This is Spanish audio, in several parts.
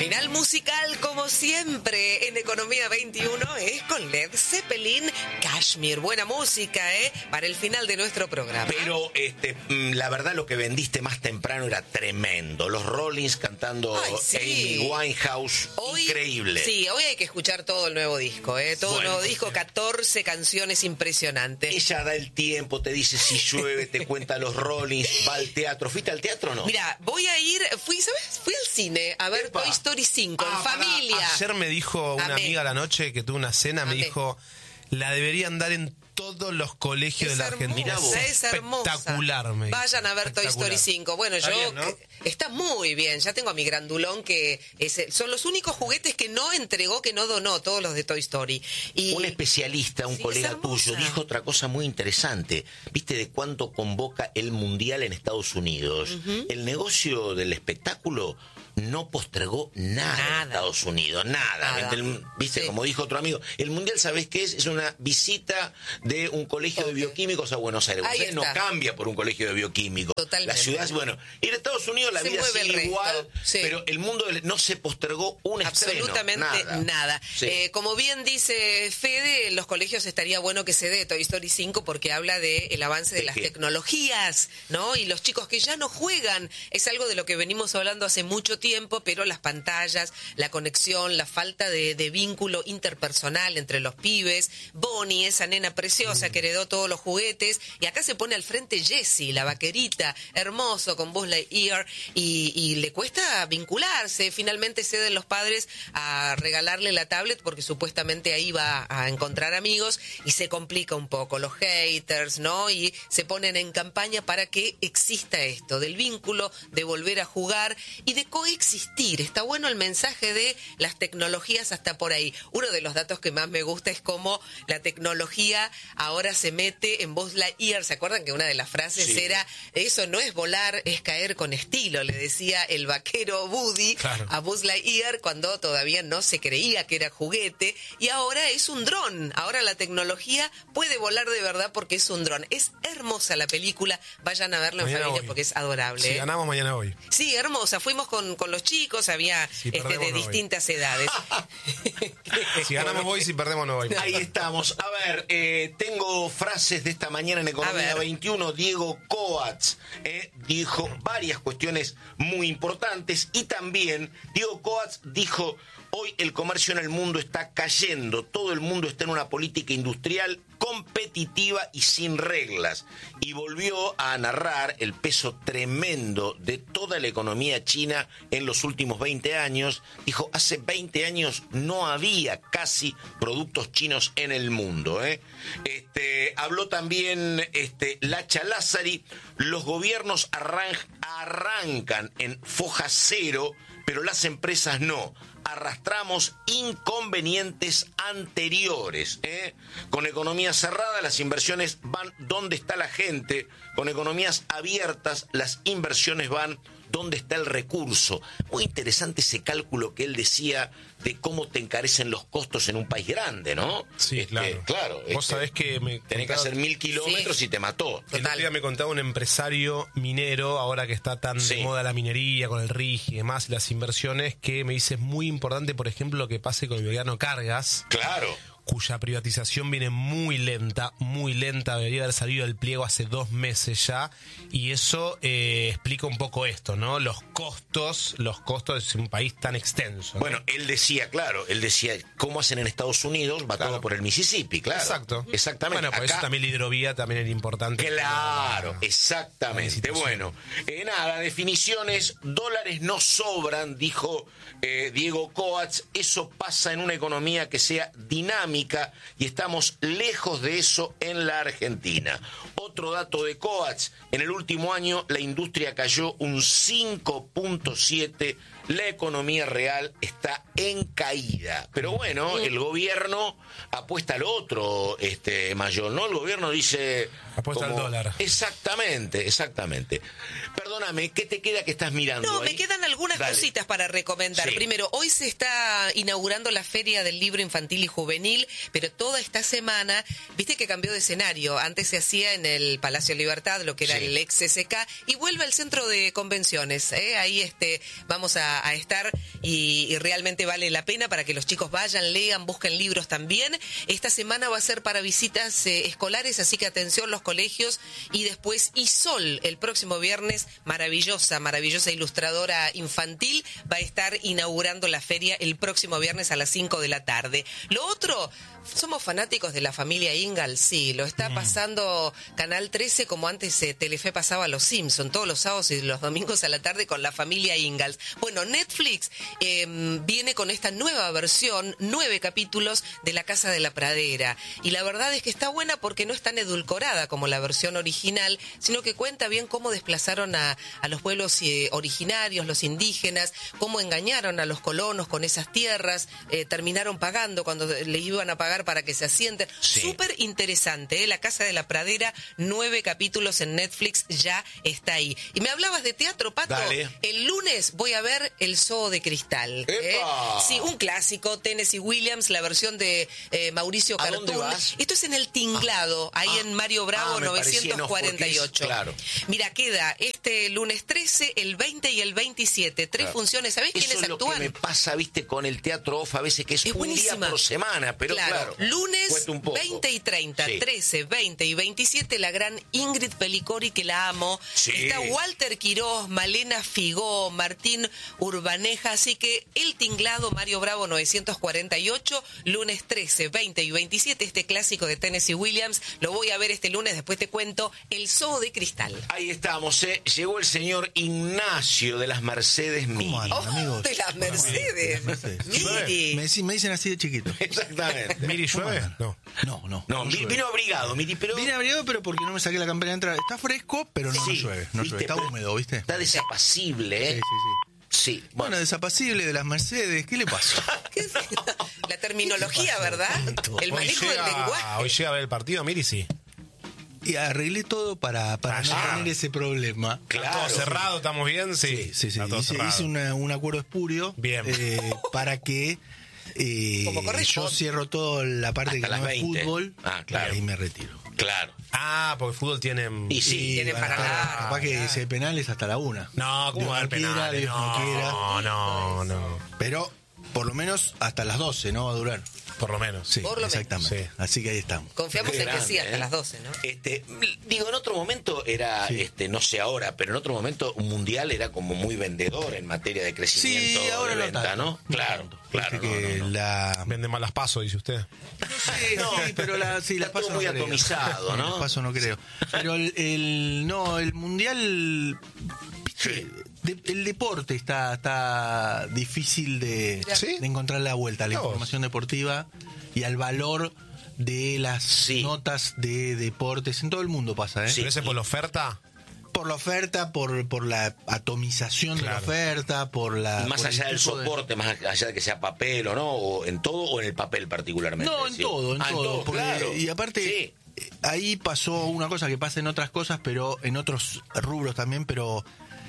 Final musical, como siempre, en Economía 21 es con Led Zeppelin, Kashmir. Buena música, para el final de nuestro programa. Pero la verdad lo que vendiste más temprano era tremendo. Los Rollins cantando Amy Winehouse, increíble. Sí, hoy hay que escuchar todo el nuevo disco, todo el nuevo disco, 14 canciones impresionantes. Ella da el tiempo, te dice si llueve, te cuenta los Rollins, va al teatro. ¿Fuiste al teatro o no? Mira, voy a ir, fui al cine a ver Toy Story 5 en familia. Ayer me dijo una amiga a la noche que tuvo una cena, me dijo, la deberían dar en todos los colegios de la Argentina. Es hermosa. Espectacular, me dijo. Vayan a ver Toy Story 5. Bueno, está bien, ¿no? Está muy bien. Ya tengo a mi grandulón que son los únicos juguetes que no entregó, que no donó, todos los de Toy Story. Y un especialista, un colega tuyo, dijo otra cosa muy interesante. ¿Viste de cuánto convoca el Mundial en Estados Unidos? El negocio del espectáculo no postergó nada en Estados Unidos, nada. ¿Viste? Sí. Como dijo otro amigo, el Mundial, ¿sabés qué es? Es una visita de un colegio de bioquímicos a Buenos Aires. Buenos Aires no cambia por un colegio de bioquímicos. Totalmente. La ciudad, bueno, y en Estados Unidos la vida sigue igual, pero el mundo no se postergó un estreno. Absolutamente nada. Sí. Como bien dice Fede, en los colegios estaría bueno que se dé Toy Story 5 porque habla del avance de las tecnologías, ¿no? Y los chicos que ya no juegan, es algo de lo que venimos hablando hace mucho tiempo, pero las pantallas, la conexión, la falta de vínculo interpersonal entre los pibes. Bonnie, esa nena preciosa que heredó todos los juguetes, y acá se pone al frente Jessie, la vaquerita, hermoso, con Buzz Lightyear, y le cuesta vincularse. Finalmente ceden los padres a regalarle la tablet porque supuestamente ahí va a encontrar amigos, y se complica un poco, los haters, ¿no? Y se ponen en campaña para que exista esto, del vínculo, de volver a jugar y de coexistir. Está bueno el mensaje de las tecnologías hasta por ahí. Uno de los datos que más me gusta es cómo la tecnología ahora se mete en Buzz Lightyear. ¿Se acuerdan que una de las frases era, eso no es volar, es caer con estilo? Le decía el vaquero Woody a Buzz Lightyear cuando todavía no se creía que era juguete, y ahora es un dron. Ahora la tecnología puede volar de verdad porque es un dron. Es hermosa la película, vayan a verla en familia porque es adorable. Si ganamos mañana hoy. Sí, hermosa. Fuimos con los chicos, había de distintas edades. Si ganamos hoy, si perdemos no hoy. Ahí estamos. A ver, tengo frases de esta mañana en Economía 21. Diego Coats dijo varias cuestiones muy importantes, y también Diego Coats dijo: hoy el comercio en el mundo está cayendo, todo el mundo está en una política industrial competitiva y sin reglas, y volvió a narrar el peso tremendo de toda la economía china en los últimos 20 años. Dijo, hace 20 años no había casi productos chinos en el mundo. Habló también Lacha Lázari: los gobiernos arrancan en foja cero, pero las empresas no. Arrastramos inconvenientes anteriores. Con economía cerrada, las inversiones van donde está la gente. Con economías abiertas, las inversiones van donde está el recurso. Muy interesante ese cálculo que él decía de cómo te encarecen los costos en un país grande, ¿no? Sí, claro. Vos sabés que tenés que hacer 1000 kilómetros y te mató. El otro día me contaba un empresario minero, ahora que está tan de moda la minería, con el RIGI y demás, las inversiones, que me dice es muy importante, por ejemplo, lo que pase con el Beliano Cargas. Claro. Cuya privatización viene muy lenta, debería haber salido del pliego hace 2 meses ya, y eso explica un poco esto, ¿no? Los costos de un país tan extenso, ¿no? Bueno, él decía, ¿cómo hacen en Estados Unidos? Va todo por el Mississippi, claro. Exacto. Exactamente. Bueno, por eso también la hidrovía también era importante. Claro, exactamente. Bueno, definiciones, dólares no sobran, dijo Diego Coats. Eso pasa en una economía que sea dinámica, y estamos lejos de eso en la Argentina. Otro dato de Coats: en el último año la industria cayó un 5.7%, la economía real está en caída. Pero bueno, el gobierno apuesta al otro, Mayol, ¿no? El gobierno dice... Apuesta al dólar. Exactamente. Perdóname, ¿qué te queda que estás mirando? No, ahí? me quedan algunas cositas para recomendar. Sí. Primero, hoy se está inaugurando la Feria del Libro Infantil y Juvenil, pero toda esta semana, viste que cambió de escenario. Antes se hacía en el Palacio Libertad, lo que era el ex SK, y vuelve al centro de convenciones. Ahí vamos a estar y realmente vale la pena para que los chicos vayan, lean, busquen libros también. Esta semana va a ser para visitas escolares, así que atención los colegios. Y después Isol, el próximo viernes, maravillosa ilustradora infantil, va a estar inaugurando la feria el próximo viernes a las 5 de la tarde. Lo otro, somos fanáticos de la familia Ingalls, sí, lo está pasando Canal 13 como antes Telefe pasaba Los Simpson, todos los sábados y los domingos a la tarde con la familia Ingalls. Bueno, Netflix viene con esta nueva versión, 9 capítulos de La Casa de la Pradera, y la verdad es que está buena porque no es tan edulcorada como la versión original, sino que cuenta bien cómo desplazaron a los pueblos originarios, los indígenas, cómo engañaron a los colonos con esas tierras, terminaron pagando cuando le iban a pagar para que se asienten. Sí. Súper interesante, La Casa de la Pradera, 9 capítulos en Netflix, ya está ahí. Y me hablabas de teatro, Pato. Dale. El lunes voy a ver El Zoo de Cristal. ¡Epa! Sí, un clásico, Tennessee Williams, la versión de Mauricio ¿A dónde Cartún. vas? Esto es en El Tinglado, ahí en Mario Bravo, me parecía, 948. claro. Mira, queda este lunes 13, el 20 y el 27. 3 funciones. ¿Sabés quiénes Eso es actúan? lo que me pasa, viste, con el teatro off, a veces que es un buenísima. día por semana, pero claro. Lunes cuesta un poco. 20 y 30, Sí. 13, 20 y 27, la gran Ingrid Pelicori, que la amo. Sí. Está Walter Quirós, Malena Figó, Martín Urbaneja, así que El Tinglado, Mario Bravo 948, lunes 13, 20 y 27, este clásico de Tennessee Williams. Lo voy a ver este lunes, después te cuento El Zoo de Cristal. Ahí estamos, llegó el señor Ignacio de las Mercedes Miri. ¿Cómo andan, amigos? De las Mercedes. Miri. Me dicen así de chiquito. Exactamente. ¿Miri llueve? No. No No, llueve. vino abrigado, Miri, pero Vine abrigado, pero porque no me saqué la campera de entrada. Está fresco, pero no, Sí, no llueve. No ¿viste? llueve. Está Pero húmedo, ¿viste? está desapacible, ¿eh? Sí, sí, sí. Sí, Bueno, desapacible de las Mercedes. ¿Qué le pasó? La terminología, ¿verdad? El manejo del lenguaje. Hoy llega a ver el partido, Miri, sí. Y arreglé todo para no tener ese problema. claro. Todo cerrado, ¿estamos bien? Sí, Sí. Está todo cerrado. Hice un acuerdo espurio. Bien. Para que Como corresponde. yo cierro toda la parte Hasta que las no es 20. fútbol. Ah, claro. Y ahí me retiro. Claro. Ah, porque el fútbol tiene... Y sí, tiene van a para estar- largo. capaz que si hay penales hasta la 1. No, ¿cómo Dios va a haber no quiera, penales? Dios no quiera. No. Pero por lo menos hasta las 12, ¿no? Va a durar. Por lo menos. Sí, Por lo menos. exactamente. Sí. Así que ahí estamos. Confiamos Qué en que sí, grande, hasta ¿eh? las 12, ¿no? Digo, en otro momento era, Sí. no sé ahora, pero en otro momento un mundial era como muy vendedor en materia de crecimiento, Sí, ahora de no venta, tanto. ¿no? Claro, tanto. claro. Viste que no. la... Vende malas pasos, dice usted. Sí, pero la Está paso todo no muy creo. atomizado, ¿no? La paso no creo. Pero el mundial... Sí. El deporte está difícil de encontrar la vuelta a la Mirá vos. información deportiva y al valor de las Sí. notas de deportes. En todo el mundo pasa, ¿eh? Sí. ¿Pero ese por la oferta? Por la oferta, por la atomización de la Claro. oferta, por la... Más por el allá del tipo de- soporte, más allá de que sea papel o no, o en todo o en el papel particularmente. No, en ¿sí? todo, en Ah, todo. Porque- claro. Y aparte, Sí. ahí pasó una cosa que pasa en otras cosas, pero en otros rubros también, pero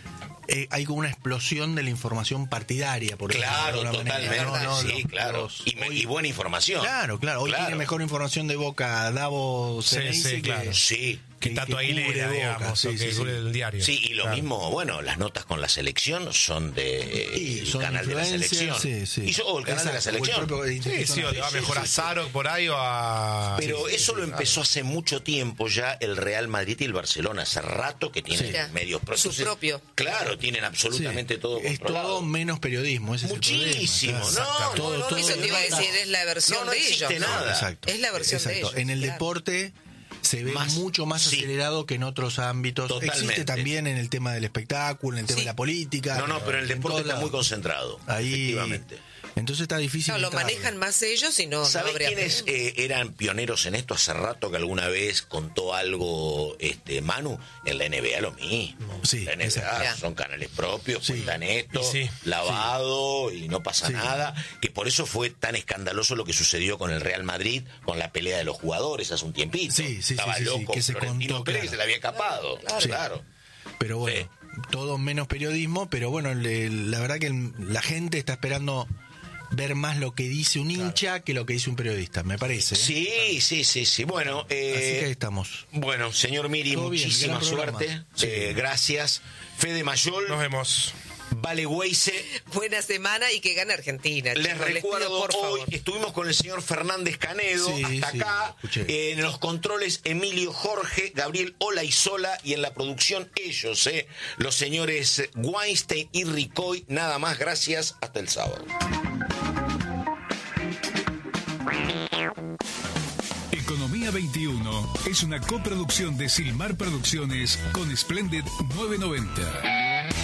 hay como una explosión de la información partidaria, por Claro, decirlo de alguna totalmente. manera. Sí, claro. Y buena información. Claro. Hoy Claro. tiene mejor información de Boca Davo Sí, Ceneice sí, que- claro. Sí. Que Tato Aguilera, cubre Boca. digamos, Sí, o que sí, cubre sí. el diario. Sí, y lo Claro. mismo, bueno, las notas con la selección son de Sí, el son canal de la influencers, selección. sí. O el canal de la Exacto, o el selección. propio Sí, Instituto sí, o le va Nacional. mejor a Sarok por ahí o a... Pero Sí, eso sí, lo claro. empezó hace mucho tiempo ya el Real Madrid y el Barcelona. Hace rato que tienen Sí. medios propios. Su propio. Claro, tienen absolutamente Sí. todo Es controlado. todo menos periodismo. Ese Muchísimo. Es el problema, No, claro. no, Eso te iba a decir, es la versión no de existe ellos. ¿no? nada. Exacto. Es la versión de Exacto. ellos, En el claro. deporte se ve Más, mucho más sí. acelerado que en otros ámbitos. Totalmente. Existe también en el tema del espectáculo, en el tema Sí. de la política. No, pero el deporte todos está muy lados. concentrado. Ahí, Efectivamente. entonces está difícil. No, lo entrarle. manejan más ellos y no ¿Sabés habría quiénes problema. eran pioneros en esto? Hace rato que alguna vez contó algo Manu. En la NBA lo mismo. Sí, la NBA exacto. son canales propios, Sí. cuentan esto, Y sí. lavado y no pasa Sí. nada. Que por eso fue tan escandaloso lo que sucedió con el Real Madrid, con la pelea de los jugadores hace un tiempito. Sí, Estaba sí, loco que se Florentino contó, Pérez, claro. que se le había escapado. Claro. Claro. Pero bueno, Sí. todo menos periodismo, pero bueno, la verdad que la gente está esperando ver más lo que dice un hincha que lo que dice un periodista, me parece. Sí. Bueno, así que ahí estamos. Bueno, señor Miri, muchísima suerte. Gracias. Fede Mayol. Nos vemos. Vale Weise. Buena semana y que gane Argentina. Les recuerdo, por favor. hoy estuvimos con el señor Fernández Canedo, hasta acá, en los controles Emilio Jorge, Gabriel Olaizola y en la producción ellos, los señores Weinstein y Ricoy, nada más, gracias, hasta el sábado. Economía 21 es una coproducción de Silmar Producciones con Splendid 990.